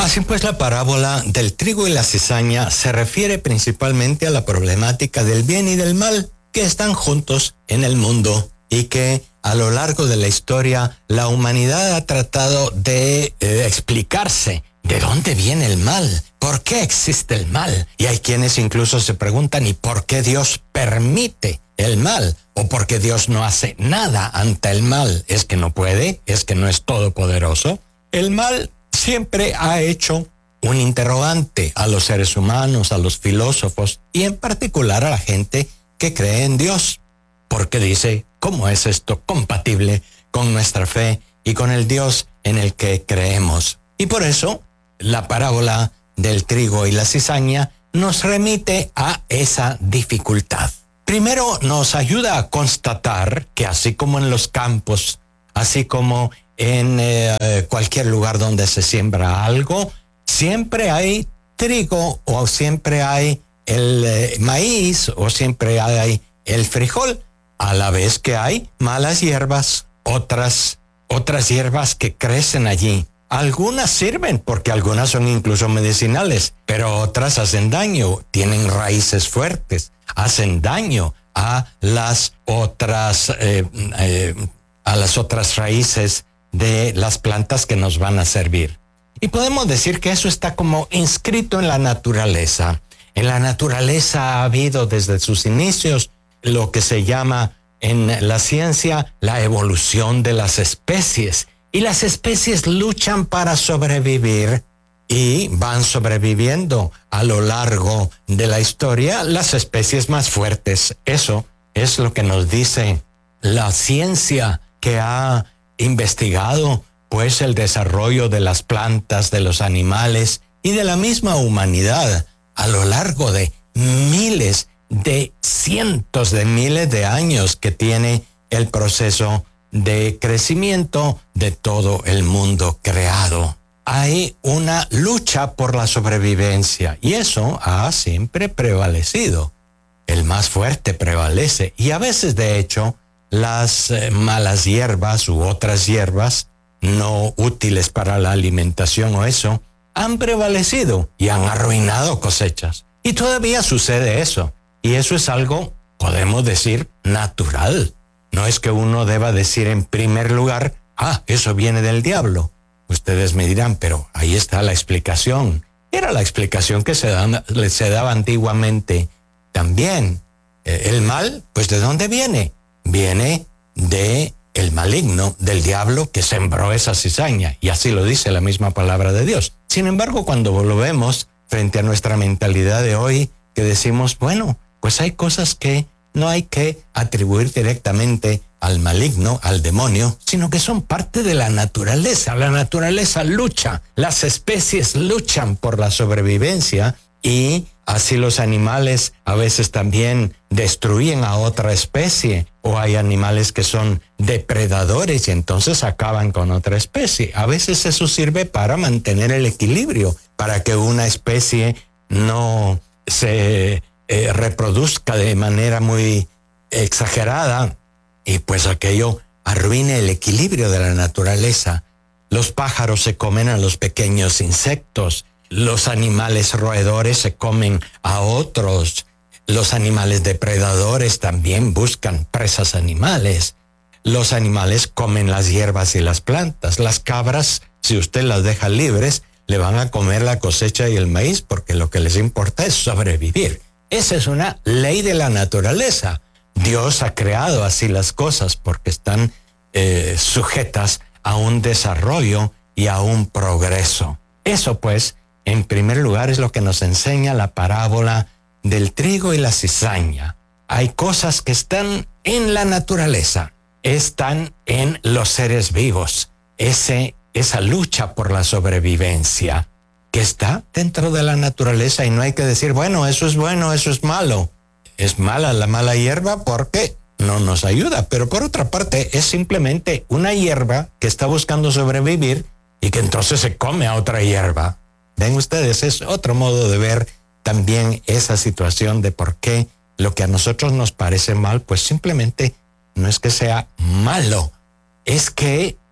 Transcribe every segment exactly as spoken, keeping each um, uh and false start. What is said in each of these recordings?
Así pues, la parábola del trigo y la cizaña se refiere principalmente a la problemática del bien y del mal que están juntos en el mundo y que a lo largo de la historia la humanidad ha tratado de eh, explicarse de dónde viene el mal, por qué existe el mal. Y hay quienes incluso se preguntan ¿y por qué Dios permite el mal? ¿O por qué Dios no hace nada ante el mal? ¿Es que no puede? ¿Es que no es todopoderoso? El mal siempre ha hecho un interrogante a los seres humanos, a los filósofos y en particular a la gente que cree en Dios, porque dice, ¿cómo es esto compatible con nuestra fe y con el Dios en el que creemos? Y por eso, la parábola del trigo y la cizaña nos remite a esa dificultad. Primero, nos ayuda a constatar que así como en los campos, así como en eh, cualquier lugar donde se siembra algo, siempre hay trigo o siempre hay el eh, maíz o siempre hay el frijol, a la vez que hay malas hierbas, otras, otras hierbas que crecen allí. Algunas sirven porque algunas son incluso medicinales, pero otras hacen daño, tienen raíces fuertes, hacen daño a las otras, eh, eh, a las otras raíces de las plantas que nos van a servir. Y podemos decir que eso está como inscrito en la naturaleza. En la naturaleza ha habido desde sus inicios lo que se llama en la ciencia la evolución de las especies. Y las especies luchan para sobrevivir y van sobreviviendo a lo largo de la historia las especies más fuertes. Eso es lo que nos dice la ciencia que ha investigado pues el desarrollo de las plantas, de los animales y de la misma humanidad a lo largo de miles, de cientos de miles de años que tiene el proceso de crecimiento de todo el mundo creado. Hay una lucha por la sobrevivencia y eso ha siempre prevalecido. El más fuerte prevalece y a veces, de hecho, las eh, malas hierbas u otras hierbas no útiles para la alimentación o eso, han prevalecido y han arruinado cosechas. Y todavía sucede eso. Y eso es algo, podemos decir, natural. No es que uno deba decir en primer lugar, ah, eso viene del diablo. Ustedes me dirán, pero ahí está la explicación. Era la explicación que se, da, se daba antiguamente también. El mal, pues ¿de dónde viene? Viene de el maligno, del diablo que sembró esa cizaña. Y así lo dice la misma palabra de Dios. Sin embargo, cuando lo vemos frente a nuestra mentalidad de hoy, que decimos, bueno, pues hay cosas que no hay que atribuir directamente al maligno, al demonio, sino que son parte de la naturaleza. La naturaleza lucha, las especies luchan por la sobrevivencia y así los animales a veces también destruyen a otra especie o hay animales que son depredadores y entonces acaban con otra especie. A veces eso sirve para mantener el equilibrio, para que una especie no se eh, reproduzca de manera muy exagerada y pues aquello arruine el equilibrio de la naturaleza. Los pájaros se comen a los pequeños insectos, los animales roedores se comen a otros, los animales depredadores también buscan presas animales, los animales comen las hierbas y las plantas, las cabras, si usted las deja libres, le van a comer la cosecha y el maíz porque lo que les importa es sobrevivir. Esa es una ley de la naturaleza. Dios ha creado así las cosas porque están eh, sujetas a un desarrollo y a un progreso. Eso pues, en primer lugar, es lo que nos enseña la parábola del trigo y la cizaña. Hay cosas que están en la naturaleza, están en los seres vivos. Ese, esa lucha por la sobrevivencia que está dentro de la naturaleza y no hay que decir, bueno, eso es bueno, eso es malo. Es mala la mala hierba porque no nos ayuda, pero por otra parte es simplemente una hierba que está buscando sobrevivir y que entonces se come a otra hierba. Ven ustedes, es otro modo de ver también esa situación de por qué lo que a nosotros nos parece mal, pues simplemente no es que sea malo, es que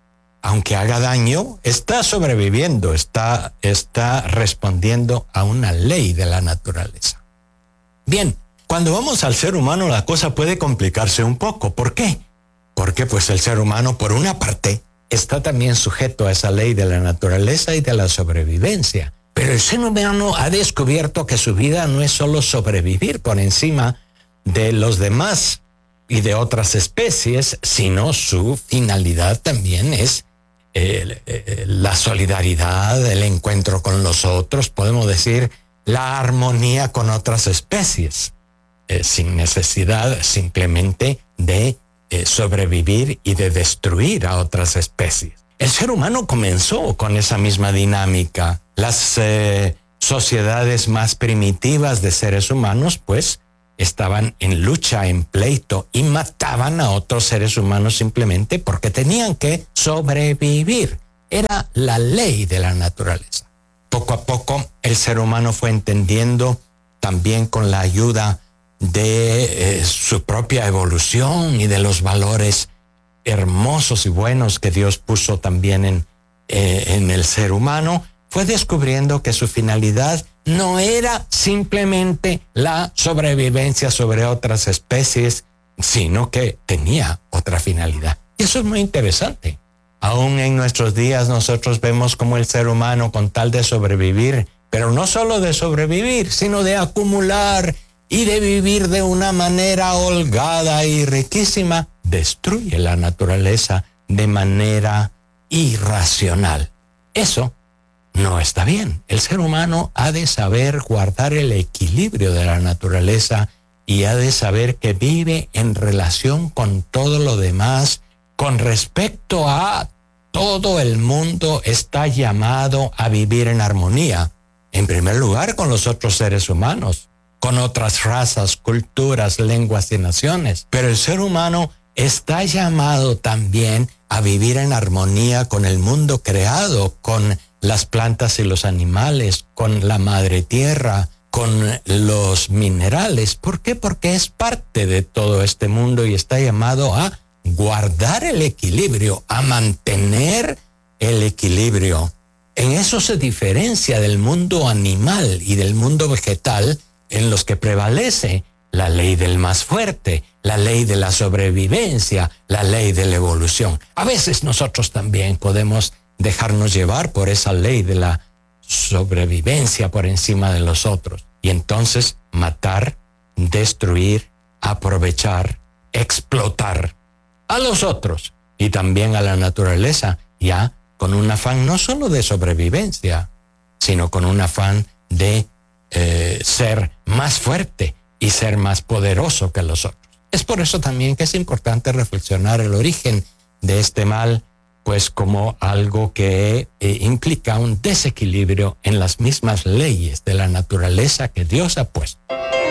aunque haga daño, está sobreviviendo, está, está respondiendo a una ley de la naturaleza. Bien, cuando vamos al ser humano, la cosa puede complicarse un poco. ¿Por qué? Porque pues el ser humano, por una parte, está también sujeto a esa ley de la naturaleza y de la sobrevivencia. Pero el ser humano ha descubierto que su vida no es solo sobrevivir por encima de los demás y de otras especies, sino su finalidad también es eh, eh, la solidaridad, el encuentro con los otros, podemos decir, la armonía con otras especies, eh, sin necesidad simplemente de eh, sobrevivir y de destruir a otras especies. El ser humano comenzó con esa misma dinámica. Las eh, sociedades más primitivas de seres humanos, pues, estaban en lucha, en pleito, y mataban a otros seres humanos simplemente porque tenían que sobrevivir. Era la ley de la naturaleza. Poco a poco el ser humano fue entendiendo, también con la ayuda de eh, su propia evolución y de los valores hermosos y buenos que Dios puso también en, eh, en el ser humano, fue descubriendo que su finalidad no era simplemente la sobrevivencia sobre otras especies, sino que tenía otra finalidad. Y eso es muy interesante. Aún en nuestros días nosotros vemos como el ser humano, con tal de sobrevivir, pero no solo de sobrevivir, sino de acumular y de vivir de una manera holgada y riquísima, destruye la naturaleza de manera irracional. Eso no está bien. El ser humano ha de saber guardar el equilibrio de la naturaleza y ha de saber que vive en relación con todo lo demás. Con respecto a todo el mundo, está llamado a vivir en armonía. En primer lugar, con los otros seres humanos, con otras razas, culturas, lenguas y naciones. Pero el ser humano está llamado también a vivir en armonía con el mundo creado, con las plantas y los animales, con la madre tierra, con los minerales. ¿Por qué? Porque es parte de todo este mundo y está llamado a guardar el equilibrio, a mantener el equilibrio. En eso se diferencia del mundo animal y del mundo vegetal, en los que prevalece la ley del más fuerte, la ley de la sobrevivencia, la ley de la evolución. A veces nosotros también podemos dejarnos llevar por esa ley de la sobrevivencia por encima de los otros. Y entonces matar, destruir, aprovechar, explotar a los otros y también a la naturaleza, ya con un afán no solo de sobrevivencia, sino con un afán de eh, ser más fuerte y ser más poderoso que los otros. Es por eso también que es importante reflexionar el origen de este mal, pues como algo que eh, implica un desequilibrio en las mismas leyes de la naturaleza que Dios ha puesto.